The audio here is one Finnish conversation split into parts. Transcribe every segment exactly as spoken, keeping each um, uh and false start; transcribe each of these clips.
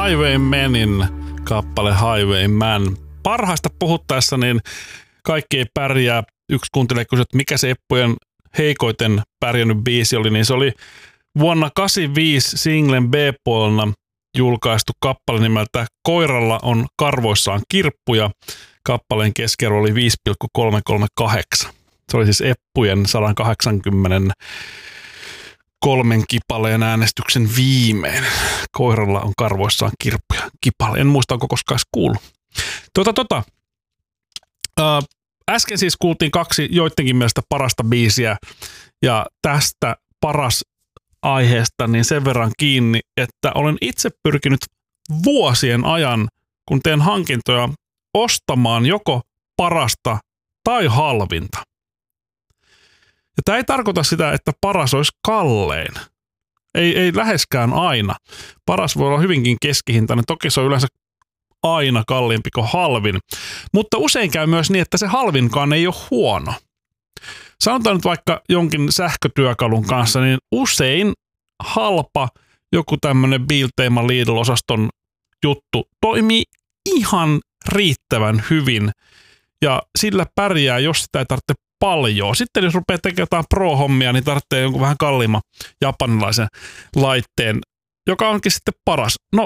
Highwaymanin kappale Highwayman. Parhaista puhuttaessa niin kaikki ei pärjää. Yksi kuuntelee kysyi, että mikä se Eppujen heikoiten pärjännyt biisi oli, niin se oli vuonna kahdeksankymmentäviisi singlen B-puolella julkaistu kappale nimeltä Koiralla on karvoissaan kirppuja. Kappaleen keskiarvo oli viisi pilkku kolmesataakahdeksankymmentäkahdeksan. Se oli siis Eppujen sata kahdeksankymmentäkolme kipaleen äänestyksen viimeinen. Koiralla on karvoissaan kirppuja. Kipale. En muista, onko koskaan kuullut. Tota, tota. Äh, äsken siis kuultiin kaksi joidenkin mielestä parasta biisiä. Ja tästä paras aiheesta niin sen verran kiinni, että olen itse pyrkinyt vuosien ajan, kun teen hankintoja, ostamaan joko parasta tai halvinta. Ja tämä ei tarkoita sitä, että paras olisi kallein. Ei, ei läheskään aina. Paras voi olla hyvinkin keskihintainen. Toki se on yleensä aina kalliimpi kuin halvin. Mutta usein käy myös niin, että se halvinkaan ei ole huono. Sanotaan nyt vaikka jonkin sähkötyökalun kanssa, niin usein halpa joku tämmöinen Biltema Lidl-osaston juttu toimii ihan riittävän hyvin ja sillä pärjää, jos sitä ei tarvitse paljon. Sitten jos rupeaa tekemään jotain pro-hommia, niin tarvitsee jonkun vähän kalliimman japanilaisen laitteen, joka onkin sitten paras. No,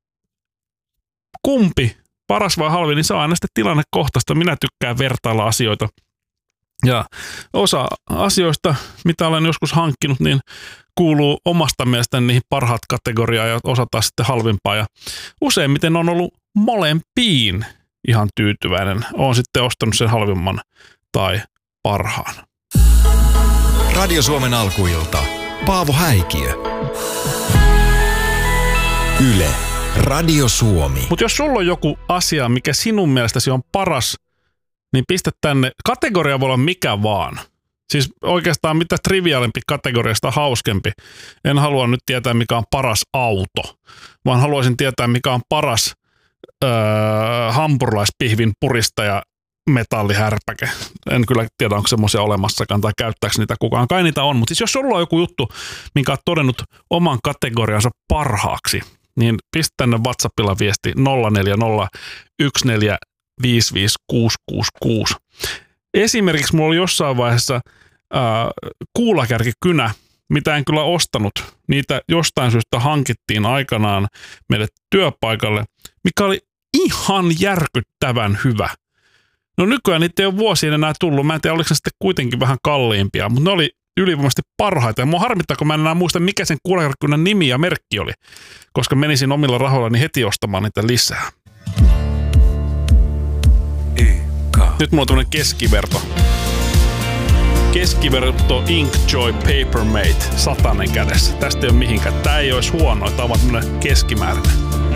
kumpi, paras vai halvin, niin se on aina sitten tilannekohtaista. Minä tykkään vertailla asioita. Ja osa asioista, mitä olen joskus hankkinut, niin kuuluu omasta mielestäni niihin parhaat kategoriaan ja osa taas sitten halvimpaa. Ja useimmiten on ollut molempiin ihan tyytyväinen. Olen sitten ostanut sen halvimman tai parhaan. Radio Suomen alkuilta. Paavo Häikiö. Yle. Radio Suomi. Mutta jos sulla on joku asia, mikä sinun mielestäsi on paras, niin pistä tänne. Kategoria voi olla mikä vaan. Siis oikeastaan mitä triviaalimpi kategoriasta hauskempi. En halua nyt tietää, mikä on paras auto, vaan haluaisin tietää, mikä on paras öö, hampurilaispihvin puristaja metallihärpäke. En kyllä tiedä, onko semmoisia olemassakaan tai käyttääkö niitä kukaan. Kai niitä on, mutta siis jos sulla on joku juttu, minkä olet todennut oman kategoriansa parhaaksi, niin pistä tänne WhatsAppilla viesti nolla neljä nolla yksi neljä viisi viisi kuusi kuusi kuusi. Esimerkiksi mulla oli jossain vaiheessa ää, kuulakärkikynä, mitä en kyllä ostanut. Niitä jostain syystä hankittiin aikanaan meille työpaikalle, mikä oli ihan järkyttävän hyvä. No nykyään niitä ei ole vuosien enää tullut. Mä en tiedä, oliko ne sitten kuitenkin vähän kalliimpia, mutta ne oli ylivoimaisesti parhaita. Ja mua harmittaa, kun mä en enää muista, mikä sen kuulakärkikynän nimi ja merkki oli, koska menisin omilla rahoillani heti ostamaan niitä lisää. Nyt mulla on tämmönen keskiverto. Keskiverto Inkjoy Papermate, satanen kädessä. Tästä ei ole mihinkään. Tää ei olisi huono, tää on vaan tämmönen keskimääräinen.